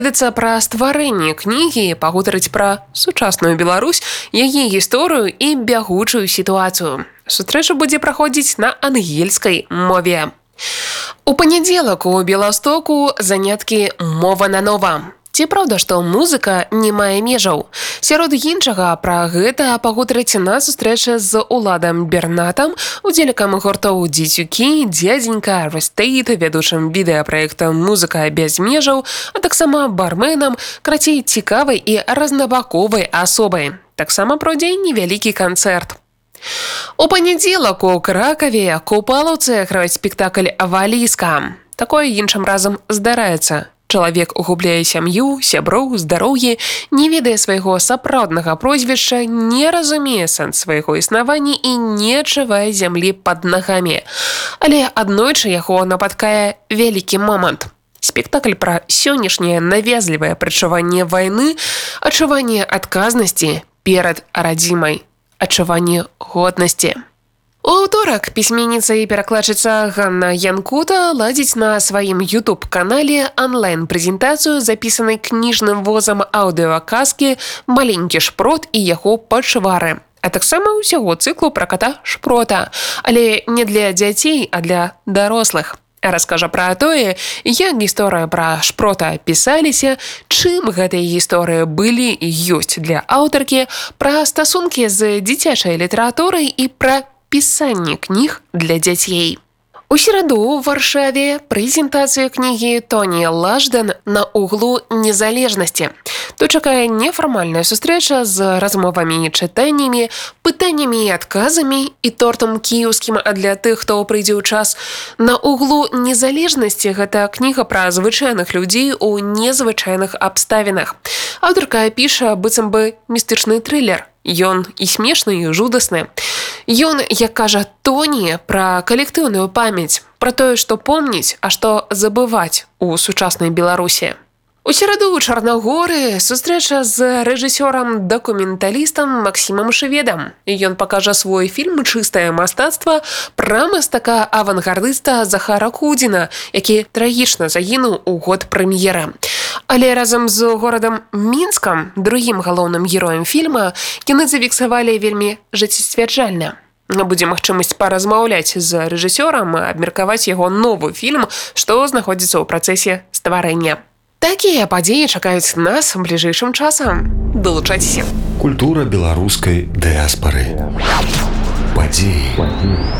Даведацца пра стварэнне кнігі, пагутарыць пра сучасную Беларусь, яе гісторыю і бягучую сітуацыю. Сустрэча будзе праходзіць на ангельскай мове. У панядзелак у Беластоку заняткі «Мова нанова». Ці праўда, што музыка не мае межаў? Сярод іншага пра гэта пагутарыць на сустрэчы з Уладам Бернатам, удзельнікам гуртоў «Дзецюкі», «Дзядзенька», «Рестейт», вядучым відэапраекта «Музыка без межаў», а таксама барменам, крацей цікавай і разнабаковай асобай. Таксама пройдзе невялікі канцэрт. У панядзелак у Кракаве Купалаўцы граюць спектакль «Валізка». Такое іншым разам здараецца. Чалавек угубляе сям'ю, сяброў, здароўе, не ведае свайго сапраўднага прозвішча, не разумее сэнс свайго існавання і не адчувае зямлі пад нагамі. Але аднойчы яго напаткае вялікі момант. Спектакль пра сённяшняе навязлівае прачуванне вайны, адчуванне адказнасці перад радзімай, адчуванне годнасці. У аўторак пісьменніца і перакладчыца Ганна Янкута ладзіць на сваім YouTube-канале онлайн-прэзентацыю запісанай кніжным возам аўдыёказкі «Маленькі шпрот і яго пачвары», а таксама ўсяго цыклу пра ката Шпрота, але не для дзяцей, а для дарослых. Раскажа пра тое, як гісторыя пра Шпрота пісаліся, чым гэтыя гісторыі былі і ёсць для аўтаркі, пра стасункі з дзіцячай літаратурай і пра пісанне кніг для дзяцей. У сераду ў Варшаве прэзентацыя кнігі Тоні Лажден «На углу незалежнасці». Тут чакае нефармальная сустрэча з размовамі і чытаннямі, пытаннямі і адказамі і тортам кіеўскім, а для тых, хто прыйдзе ў час. «На углу незалежнасці» – гэта кніга пра звычайных людзей у незвычайных абставінах. Аўтарка піша быццам бы містычны трылер. Ён і смешны, і жудасны. Ён, як кажа Тоні, пра калектыўную памяць, пра тое, што помніць, а што забываць у сучаснай Беларусі. У сераду ў Чарнагоры сустрэча з рэжысёрам-дакументалістам Максімам Шведам. Ён пакажа свой фільм «Чыстае мастацтва» пра мастака-авангардыста Захара Кудзіна, які трагічна загінуў у год прэм'еры. Але разам з горадам Мінскам, другім галоўным героем фільма, яны зафіксавалі вельмі жыццесцвярджальна. Будзе магчымасць паразмаўляць з рэжысёрам, абмеркаваць яго новы фільм, што знаходзіцца ў працэсе стварэння. Такія падзеі чакаюць нас бліжэйшым часам. Далучайцеся. Культура беларускай дыяспары. Падзеі.